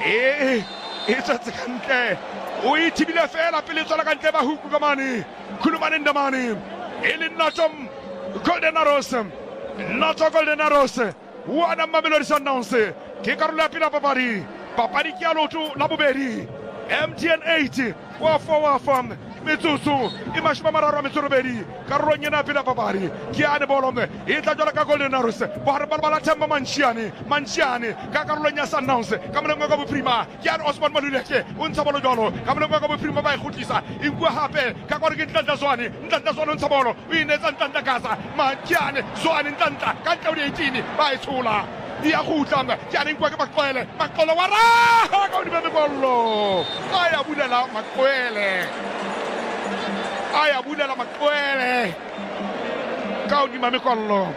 eh e tsatse ka ntle o e thibile fela pele tswela ka ntle ba huku ka mane khulumane Ndamane e le Natom Golden Arrows Natom Golden Arrows wana Mamelodi Sundowns ke karolo ya pele papadi papadi ke ya loto la bobedi M T N eight wa four wa fam metsotso e mashome a mararo a metso robedi karolong ena pele papadi ke ane bolome e tla jwala ka Golden Arrows ba re bala Themba Mantshiane Mantshiane ka karolong ya Sundowns ka molengwe ka bophirima ke ane Osman Maluleke o ntsha bolo jwalo ka molengwe ka bophirima ba e khutlisa e nkwa hape ka kware ke Ntlantazwane Ntlantazwane o ntsha bolo o inetsa Ntlantakaza Mantshiane Zwane Ntlantla ka ntle o di eighteen ba e tshola ya khutla ke ane nkwa ke Maqwele Maqwele wa raha ka hodima mebollo a ya bulela Maqwele aya bulela Maqwele ka hodima mekollo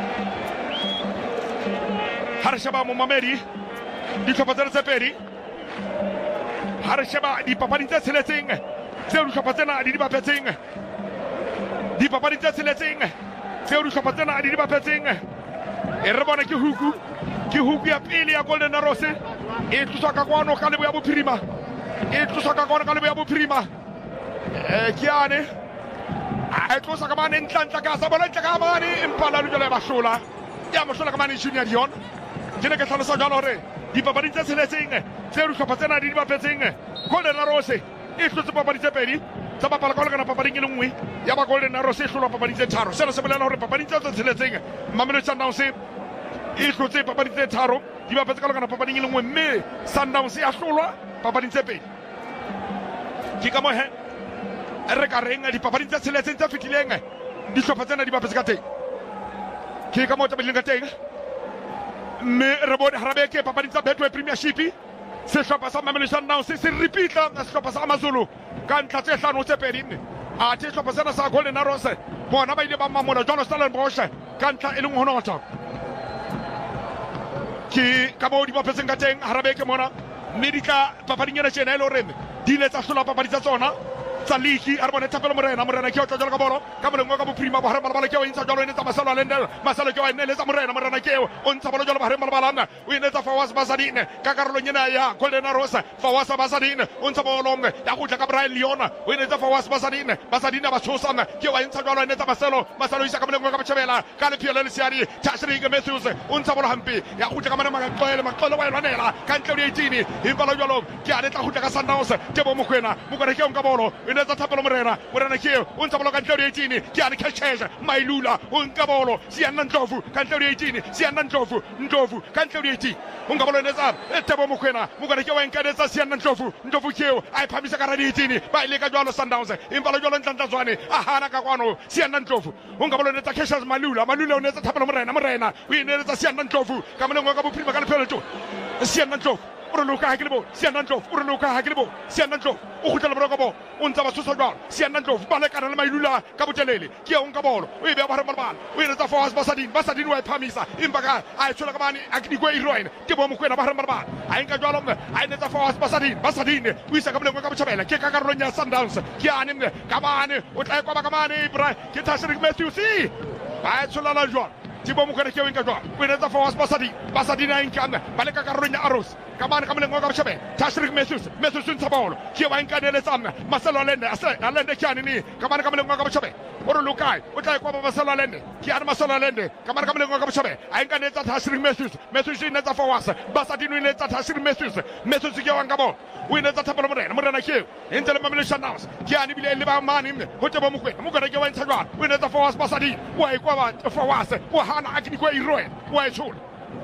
ha re sheba momamedi ditlhopha tse pedi ha re sheba dipapadi tse tsheletseng tseo ditlhopha tsena di di bapetseng dipapadi tse tsheletseng tseo ditlhopha tsena di di bapetseng e re bona ke huku ke huku ya pele ya Golden Arrows e tloswa ka kwano ka lebo ya bophirima e tloswa ka kwano ka lebo ya bophirima eh Kiane a tlosa ka mane Ntlantla bola ntle ka mane empa la lujela ba hlola ya mo hlola ka mane Junior Dion ke ne ke tlhalosa jalo hore dipapadi tse tsheletseng tse re tlhopha tsena di di bapetseng Golden Arrows e tlotse papadi tse pedi tsa bapala ka lekana papading e le nngwe ya ba Golden Arrows e hlola papadi tse tharo sena se bolela hore papadi tse tsheletseng Mamelodi Sundowns e tlotse papadi tse tharo di bapetse ka lekana papading e le nngwe mme Sundowns ya hlolwa papading tse pedi ke ka mo he re ka reng dipapadi tse tsheletseng tse fetileng dihlopha tsena di bapetse ka teng ke ka mo tabileng ka teng mme re bone harabeke papadi tsa Betway Premiership sehlopha sa Mamelodi Sundowns se repeatla sehlopha sa Amazulu ka ntlha tse hlano tse pedi a tse sehlopha sena sa Golden Arrows bona ba ile ba mamola John Stellenbosch ka ntlha e le nghonoto ke ka mo di bapetseng ka teng harabeke mona mme di tla papading ena tjena e le hore di ile tsa hlola papadi tsa tsona tsa ligi a re bone Thapelo Morena Morena ke o tla jwalo ka bolo ka molengwe ka bophirima ba hare malabala ke o intsa jwalo e netsa Masalo a Lendel Masalo ke o ene letsa Morena Morena ke o ntsha bolo jwalo ba hare malabala o inetsa Fawaz Basadine ka karolong ena ya Golden Arrows Fawaz Basadine o ntsha bolo ya gutla ka Brian Leon o inetsa Fawaz Basadine Basadine ba tshosa ke o intsa jwalo e netsa Masalo Masalo isa ka molengwe ka Bochabela ka le phielo le siari Tashrik Matthews o ntsha bolo hampe ya gutla ka mana Maqwele Maqwele wa elwanela ka ntle o di eighteen e balo jwalo ke a letla gutla ka Sundowns Tebo Mokwena Mokwena ke o nka bolo inetsa Thapelo Morena Morena ke o ntsa bolo ka ntlo di eighteen ke a Khashesha Mailula o nka bolo Siana Ndlovu ka ntlo di eighteen Siana Ndlovu Ndlovu ka ntlo di eighteen o nka bolo inetsa Tebo Mokoena Mokoena ke wa nka inetsa Siana Ndlovu Ndlovu ke ai phamisa ka di eighteen ba ile ka jwalo Sundowns impalo jwalo Ntlantlazwane a hana ka kwano Siana Ndlovu o nka bolo inetsa Khashesha Malula Malula o netsa Thapelo Morena Morena o inetsa Siana Ndlovu ka moleng wa ka bophirima ka lephelelo Siana Ndlovu o re loka ha ke lebo Siana Ndlovu o re loka ha ke lebo Siana Ndlovu o khutlela boroko bo o ntsa ba tshosa jwalo Siana Ndlovu ba le kana le Mailula ka botelele ke ya o nka bolo o e be ba re malbala o e retsa Force Basadini Basadini wa phamisa impa ka a tshola ka mane a ke digwe iroine ke bo Mokoena ba re malbala a nka jwalo mme a netsa Force Basadini Basadini o isa ka bolengwe ka botjhabela ke ka karolong ya Sundowns ke ane mme ka mane o tla kwa ba ka mane Ibra ke Tashrik Matthews ba tshola la jwalo Tibo Mokoena ke o nka jwalo o netsa Force Basadini Basadini a nka mme ba le ka karolong ya Arrows kamane kamle ngoka bshabe Tashrik Matthews Matthews ntsabolo ke wa nka dele tsamna Marcelo Allende ase Allende kyani ni kamane kamle ngoka bshabe oro lukai o tla kwa Marcelo Allende ke ana Marcelo Allende kamane kamle ngoka bshabe a nka netsa Tashrik Matthews Matthews ni netsa Force Basadini ni netsa Tashrik Matthews Matthews ke wa nka bo o netsa Thapelo Morena Morena ke entele mamele Sundowns ke ani bile le ba mani ho Tebo Mokoena Mokoena ke wa ntsajwa o netsa Force Basadini wa e kwa ba Force o hana akini kwa iroe wa e tshula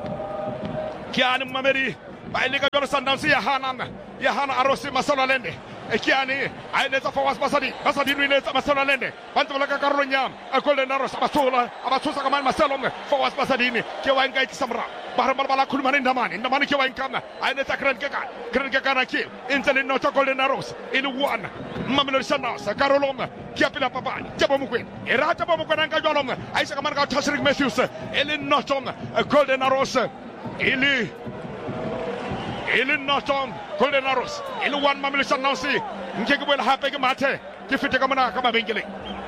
ke ani mameri ba ile ka jwalo Sundowns ya hana ya hana Arrows Marcelo Allende ekiani a netsa Force Basadini Basadini netsa Marcelo Allende ba ntse ba ka karolo nyam a Golden Arrows abathola abathosa ka mane Marcelo Force Basadini ke wa nka itsamra ba re bala khulumana ndamane ndamane ke wa nka a netsa Grand Kekana Grand Kekana ke intele no Golden Arrows ile one Mamelodi Sundowns karolo ke apela papadi Tebo Mokoena e rata Tebo Mokoena nka jwalo a isa ka mane ka Tashrik Matthews ile no Golden Arrows ile ile noton Golden Arrows ile one Mamelodi Sundowns nke ke boela hape ke mathe ke fete ka mona ka mabenkeleng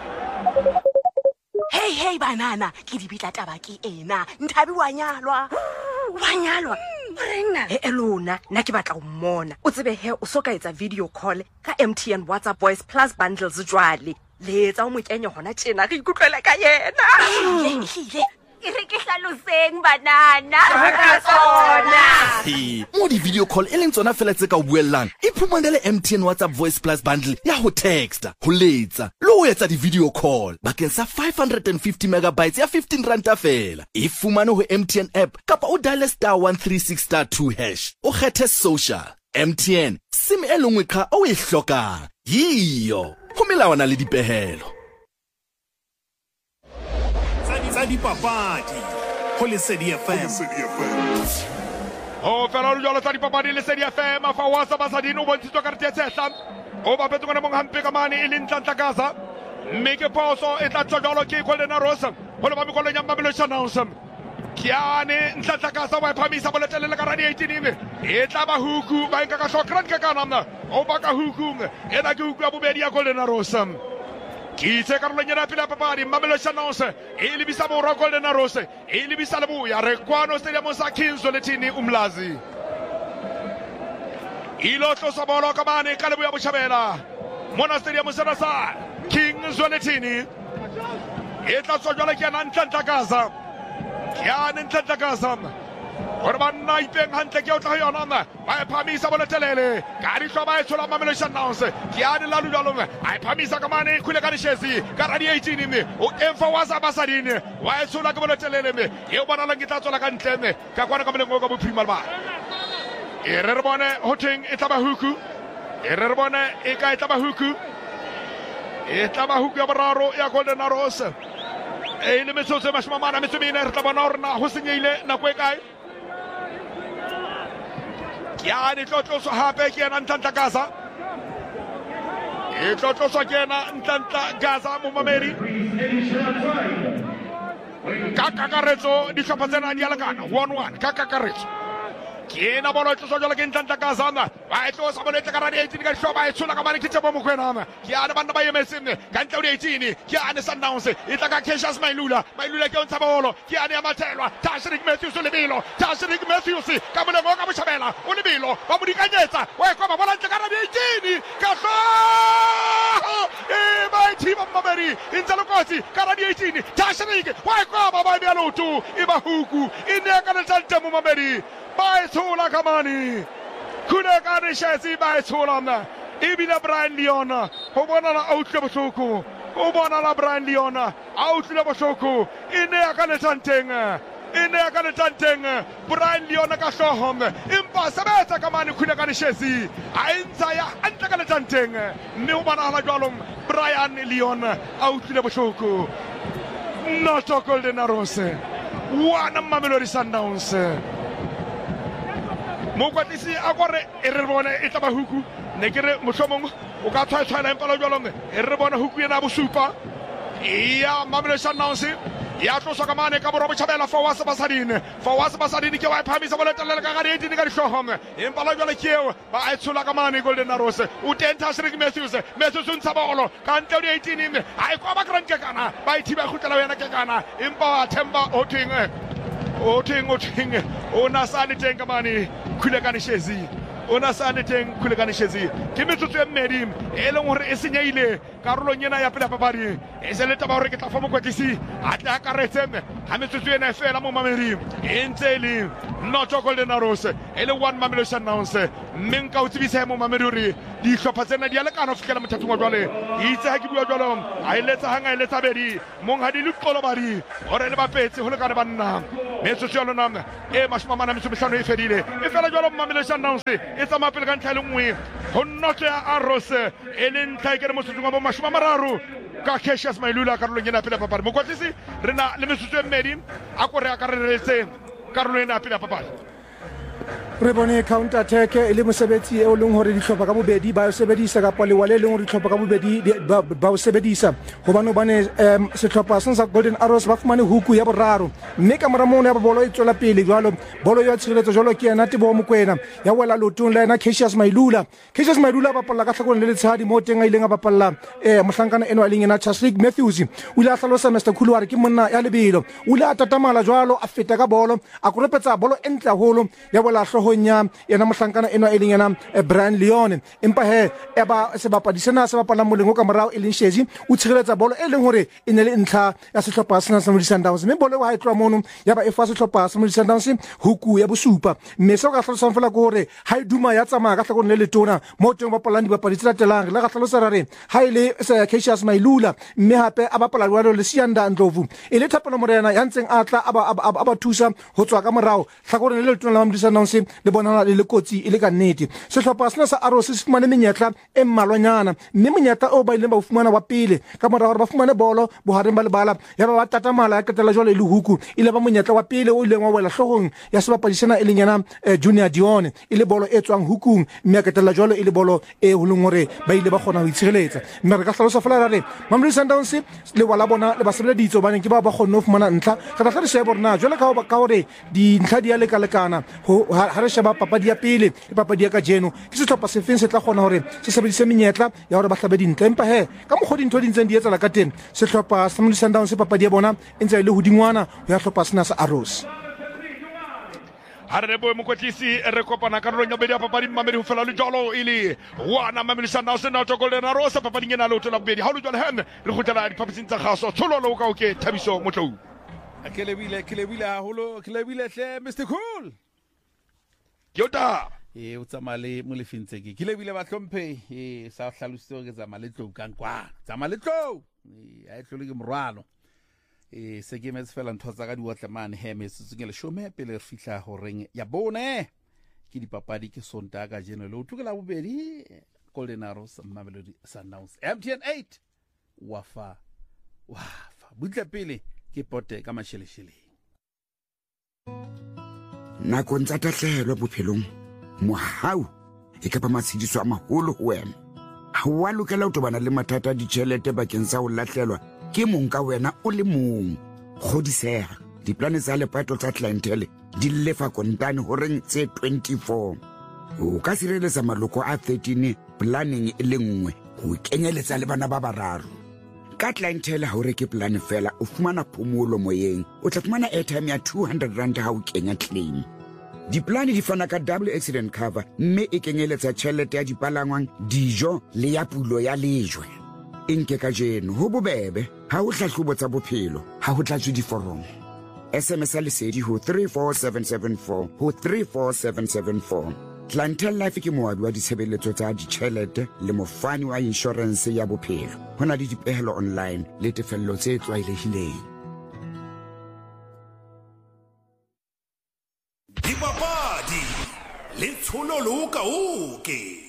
hey hey banana ke di bitla taba ke ena Nthabi wa nyalwa wa nyalwa rena e elona nna ke batla o mmona o tsebe he o soka etsa video call ka M T N WhatsApp Voice Plus bundles jwale le etsa o mo kenya hona tjena re ikutlwela ka yena ile e re ke hlaloseng banana ka tsona Hey, mo di video call e leng tsona fela tse ka o buellang e phumanele M T N WhatsApp Voice Plus bundle ya ho texta ho letsa le ho etsa di video call bakeng sa five hundred fifty megabytes ya fifteen rand fela e fumane ho M T N app kapa o dial star one three six star two hash o kgethe social M T N sim e lengwe qha o e hlokang yiyo ho melawana le dipehelo Tsa dipapadi ho Lesedi F M. o fela lo jwalo tsa dipapadi Lesedi F M fa wa sa Basadini o bontshitswe ka re tsetsa o ba petongana mong hampe ka mane e leng Ntlantlakaza mme ke poso e tla tswa jwalo ke Golden Arrows ho le ba mikolo nya Mamelodi Sundowns kiane Ntlantlakaza wa phamisa boletelele ka radio eighteen e tla ba huku ba nka ka Grand Kekana o ba ka huku e na ke huku ya bobedi ya Golden Arrows ke tse karolo nyana pele papadi Mamelodi Sundowns e lebisa borwa Golden Arrows e lebisa lebuya re kwano stadium sa Kings Zwelithini Umlazi ilo tlosa bolo ka mane ka lebuya botjhabela mona stadium sa sa Kings Zwelithini e tla tswa jwale ke ana Ntlantlakaza ke ana Ntlantlakaza gore ba nna ipeng hantle ke o tla yona ba e phamisa boletelele ka di tloba e tshola Mamelodi Sundowns ke a di lalu jalo a e phamisa ka mane khule ka dishesi ka radio eighteen me o emfa wa sa Basadini wa e tshola ka boletelele me e o bona la ke tla tshola ka ntle me ka kwana ka molengo ka bophirima ba e re re bone hoteng e tla ba huku e re re bone e ka e tla ba huku e tla ba huku ya boraro ya Golden Arrows e le metsotso e mashome a mane a metso e mene re tla bona hore na ho senyehile nako e kae ya ni tlotloso hape ke ena Ntlantlakaza e tlotloso ke ena Ntlantlakaza mo mamedi ka kakaretso di hlopha tsena di a lekana one one ka kakaretso ke ena bolo e tloswa jwale ke Ntlantlakaza ba e tlosa bolo e tla ka radio eighteen ka dihlopa e tshola ka mane ke Tebo Mokoena ke ane banna ba emetseng ka ntle ho eighteen ke ane Sundowns e tla ka Cassius Mailula Mailula ke o ntsha bolo ke ane ya mathelwa Tashrik Matthews o lebelo Tashrik Matthews ka molengo ka boshabela o lebelo ba mo dikanyetsa wa e kwa ba bola ntle ka radio eighteen ka hlo e ba e thiba mamedi e ntse le kotsi ka radio eighteen Tashrik wa e kwa ba ba be lotu e ba huku e ne ka ntse mo mamedi ba e tshola ka mane khule ka dishesi ba e tshola mna ebile Brian Leon ho bona la outle bohloko o bona la Brian Leon a outle bohloko e ne ya ka letanteng e ne ya ka letanteng Brian Leon ka hlohong empa sebetsa ka mane khuna ka leshezi a entsa ya antle ka letanteng mme ho bona la jwalong Brian Leon a outle bohloko not a Golden Arrows one Mamelodi Sundowns mo kwatisi a gore e re bona e tla ba huku ne ke re mohlomong o ka tshwaetshwaela empa la jwalong e re bona huku ena bosupa ya Mamelodi Sundowns ya tloswa ka mane ka borwa botjhabela Fawaz Basadini Fawaz Basadini ke wa iphamisa boletelele ka ga eighteen ka dihlohong empa la jwale ke eo ba a tshola ka mane Golden Arrows o tenta Srik Matthews Matthews o ntsha bolo ka ntle di eighteen mme a kwa ba grant ke kana ba ithiba khutela wena ke kana empa Themba Oting Oting Oting ona sane teng ka mane khule ka leshezi ona sane teng khule ka leshezi ke metsotso e mmedi e leng hore e senyeile karolong ena ya pela papadi e se le taba hore ke tla fa mokwatlisi a tla ka retseme ha metsotso ena e fela mo mamedi e ntse le not Golden Arrows e le one Mamelodi Sundowns mme nka o tsebisa mo mamedi hore dihlopha tsena di a lekana ho fikela mothathong wa jwale e itse ha ke bua jwalo a eletsa hanga e letsa bedi mong ha di le qolo badi hore le bapetse ho lekana banna metsotso ya lona e mashimamana metso mehlano e fedile e fela jwalo Mamelodi Sundowns e tsamaya pele ka ntlha le nngwe ho not ya Arrows e le ntlha e ke re motsotsong wa bo mashome a mararo ka Cassius Mailula karolong ena pele papadi mokwatlisi re na le metsotso e mmedi a kore a ka re retse karolong ena pele papadi re bone counter attack e le mosebetsi e o leng hore dihlopha ka bobedi ba o sebedisa ka palewa le leng hore dihlopha ka bobedi ba o sebedisa hobane bane um sehlopha sa Golden Arrows ba fumane huku ya boraro mme ka mora mona ya bolo e tswela pele jwalo bolo ya tshireletso jwalo ke yena Tebo Mokoena ya wela lotong la yena Cassius Mailula Cassius Mailula ba palla ka tlhakolong le letshadi mo teng a ileng a ba palla eh mohlankana eno a leng ena Srik Matthews o ile a hlalosa Mister Khuluwari ke monna ya lebelo o ile a tatamala jwalo a feta ka bolo a korepetsa bolo entle haholo ya wela nya yena mohlankana eno e leng yena Brian Leon empa he e ba se bapadi sena se bapala molengo ka morao e leng Shezi o tshireletsa bolo e leng hore e ne le ntlha ya sehlopha sena sa Mamelodi Sundowns mme bolo wa e tloa mono ya ba e fa sehlopha sa Mamelodi Sundowns huku ya bosupa mme se ka hlalosa fela go hore ha e duma ya tsamaya ka tlhakong le letona mo teng ba palandi bapadi tsa telang le ga hlalosa rare ha ile se Cassius Mailula mme hape a bapala le le Sianda Ndlovu e le thapelo morena ya ntseng a tla a ba thusa ho tswa ka morao tlhakong le letona la Mamelodi Sundowns le bona le lekotsi ile ka nnete sehlopha sena sa Arrows se fumane menyetla e mmalwanyana mme menyetla o ba ile ba fumana wa pele ka mora hore ba fumane bolo bohareng ba lebala ya ba ba tatamala ya ketela jwale le huku ile ba monyetla wa pele o ile wa wela hlohong ya sebapadi sena e leng yana Junior Dion ile bolo e tswang hukung mme ya ketela jwale ile bolo e holong hore ba ile ba khona ho itshireletsa mme re ka hlalosa fela rare Mamelodi Sundowns le wala bona le ba sebeleditse bana ke ba ba khona ho fumana ntlha ka tla re sheba rona jwale ka ka hore di ntlha di a lekalekana ha re sheba papadi ya pele le papadi ya ka jeno ke setlhopha se feng se tla gona hore se sebedise menyetla ya hore ba hlabe dintle empa he ka mogodi ntho dintseng di etsela ka teng setlhopha sa Mamelodi Sundowns se papadi ya bona e ntse ile hodingwana ya hlopha sena sa Arrows ha re bo mokwatlisi re kopana karolong ya bedi ya papadi Mamelodi ho fela le jalo ile wana Mamelodi Sundowns na to Golden Arrows papadi ngena le hotola bedi ha lo jalo hem re khutela diphapising tsa kgaso thololo ka o ke Thabiso Motlou ke lebile ke lebile haholo ke lebile hle Mister Cool Yota e o tsamale mo lefintse ke ke lebile ba tlhomphe e sa hlalositse ke tsamale tlou ka nkwa tsamale tlou e a tlole ke morwalo e se ke metse fela nthoza ka diwatla mane he me se tsengele shome pele re fihla ho reng ya bone ke dipapadi ke sonta ka jeno le o tukela bobedi Golden Arrows Mamelodi Sundowns M T N eight wafa wafa butla pele ke pote ka masheleshele nako ntsa tatlhelwa bophelong mohau e ka ba matshidiso a maholo ho wena ha wa lokela ho tobana le mathata a ditjhelete bakeng sa ho latlhelwa ke mong ka wena o le mong kgodiseha diplane tsa lepato tsa clientele di lefa kontane ho reng tse twenty-four o ka sireletsa maloko a thirteen planning e le nngwe ho kenyeletsa le bana ba bararo ka clientele ha o reke plan fela o fumana phomolo moyeng o tla fumana airtime ya two hundred rand ha o kenya claim diplane di fana ka double accident cover mme e kenyeletsa tjhelete ya dipalangwang dijo le ya pulo ya lejwe inke ka jeno ho bobebe ha o hlahlobo tsa bophelo ha ho tlatswe diforomo S M S a lesedi ho three four seven seven four ho three four seven seven four Clientele Life ke moabi wa ditshebeletso tsa ditjhelete le mofani wa insurance ya bophelo. Hona le dipehelo online le tefello tse tlwaelehileng. Dipapadi le tsholo lo ka oke.